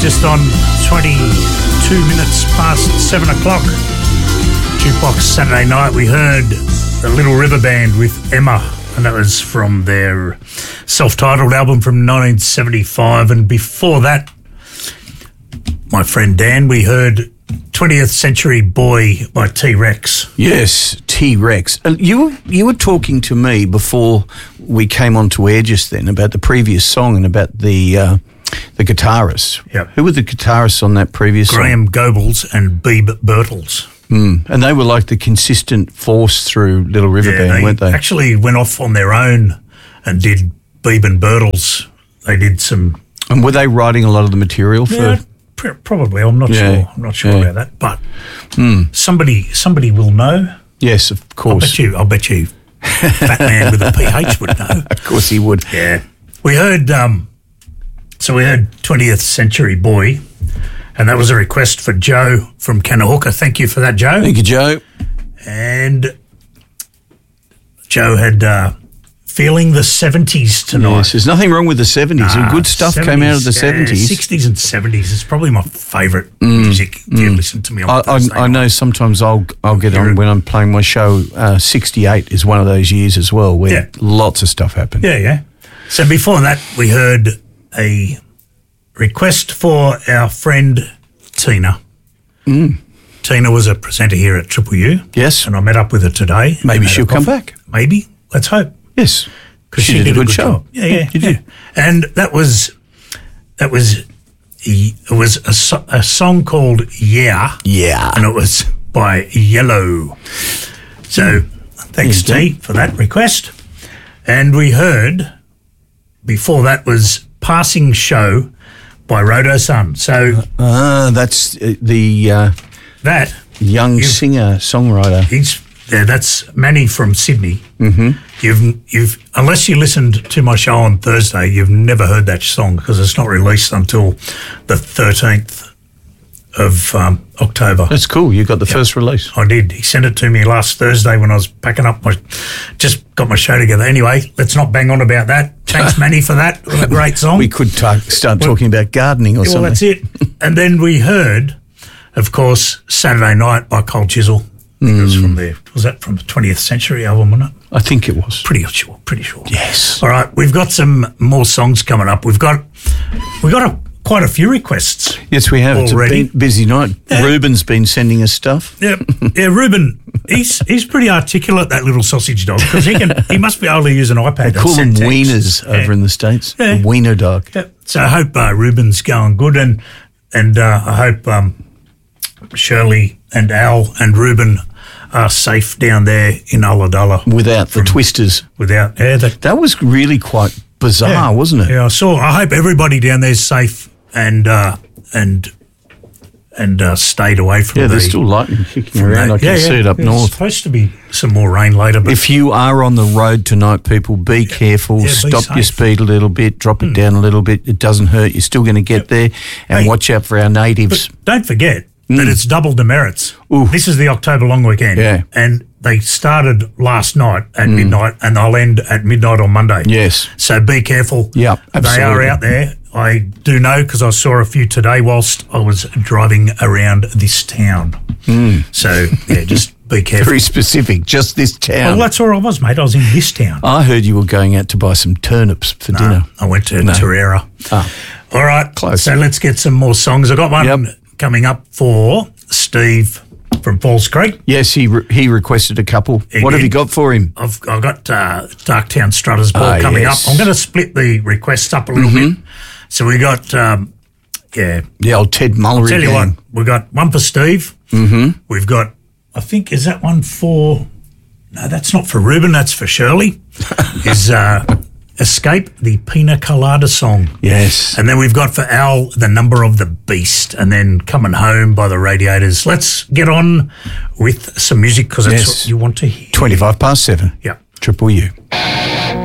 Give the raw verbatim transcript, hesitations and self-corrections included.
just on twenty-two minutes past seven o'clock. Jukebox Saturday night, we heard the Little River Band with Emma, and that was from their self-titled album from nineteen seventy-five. And before that, my friend Dan, we heard twentieth Century Boy by T-Rex. Yes, T-Rex. Uh, you, you were talking to me before we came on to air just then about the previous song and about the uh, the guitarists. Yep. Who were the guitarists on that previous Graham song? Goebbels and Beeb Birtles. Mm. And they were like the consistent force through Little River Yeah, Band, they weren't they? actually went off on their own and did Beeb and Birtles. They did some... And were they writing a lot of the material for... Yeah, pr- probably. I'm not Yeah, sure. I'm not sure yeah. about that. But Mm. somebody somebody will know. Yes, of I course. bet you, I'll bet you Fat Man with a P H would know. Of course he would. Yeah. We heard, um, so we heard twentieth Century Boy, and that was a request for Joe from Kanahooka. Thank you for that, Joe. Thank you, Joe. And Joe had uh, Feeling the seventies tonight. Yes, there's nothing wrong with the seventies. Ah, Good stuff came out of the seventies. Yeah, sixties and seventies. It's probably my favourite music. If you listen to me on I, I, Thursday I know night. sometimes I'll I'll get You're on a- when I'm playing my show. Uh, sixty-eight is one of those years as well where Yeah. lots of stuff happened. Yeah, yeah. So before that, we heard a request for our friend Tina. Mm. Tina was a presenter here at Triple U. Yes. And I met up with her today. Maybe We had she'll a come coffee. back. Maybe. Let's hope. Yes. Because She did a good show. job. Yeah, yeah, She yeah. did. And that was, that was, it was a, so- a song called Yeah. Yeah. And it was by Yellow. So thanks, Yes, T, for that request. And we heard, before that was Passing Show by Rodo Sun. So Ah, that's uh, the uh, that, young You've- singer songwriter. he's, yeah, that's Manny from Sydney. Mm-hmm. You've, you've, unless you listened to my show on Thursday, you've never heard that song because it's not released until the thirteenth of um, October. That's cool. You got the first release. I did. He sent it to me last Thursday when I was packing up my, just got my show together. Anyway, let's not bang on about that. Thanks, Manny, for that. What a great song. We could ta- start talking about gardening or Yeah, well, something. that's it. And then we heard, of course, Saturday Night by Cold Chisel. I think it was from there. Was that from the twentieth Century album, wasn't it? I think it was. Pretty sure, pretty sure. Yes. All right, we've got some more songs coming up. We've got, we've got a, quite a few requests. Yes, we have. Already. It's a bu- busy night. Yeah. Ruben's been sending us stuff. Yeah, yeah. Ruben, he's he's pretty articulate, that little sausage dog, because he can he must be able to use an iPad. They call them and send wieners text. Yeah. over in the States. Yeah. A wiener dog. Yeah. So I hope uh, Ruben's going good, and and uh, I hope um, Shirley and Al and Ruben are safe down there in Ulladulla Without the twisters. without yeah, the, That was really quite bizarre, yeah, wasn't it? Yeah, I saw. I hope everybody down there's safe and uh, and and uh, stayed away from. Yeah, the, there's still lightning kicking from around. that. I can Yeah, see yeah. it up There's north. supposed to be some more rain later, but If you are on the road tonight, people, be careful. Yeah, be Stop your safe. speed a little bit. Drop it down a little bit. It doesn't hurt. You're still going to get there. And Hey. watch out for our natives. But don't forget that it's double demerits. Ooh. This is the October long weekend. Yeah. And they started last night at midnight and they'll end at midnight on Monday. Yes. So be careful. Yep, They are absolutely. out there. I do know because I saw a few today whilst I was driving around this town. So, yeah, just be careful. Very specific. Just this Well, town. that's where I was, mate. I was in this town. I heard you were going out to buy some turnips for dinner. I went to No. Torreira. Ah. All right. Close. So let's get some more songs. I've got one Yep. coming up for Steve from Falls Creek. Yes, he re- he requested a couple. He what have did. you got for him? I've, I've got uh, Darktown Strutters Ball Ah, coming yes. up. I'm going to split the requests up a little bit. So we got, um, yeah, The old Ted Mullery tell you gang. what, we got one for Steve. Mm-hmm. We've got, I think, is that one for, no, that's not for Ruben, that's for Shirley, is uh, Escape, the Pina Colada song. Yes. And then we've got for Al, The Number of the Beast, and then Coming Home by the Radiators. Let's get on with some music because that's Yes. what you want to hear. twenty-five past seven. Yeah. Triple U.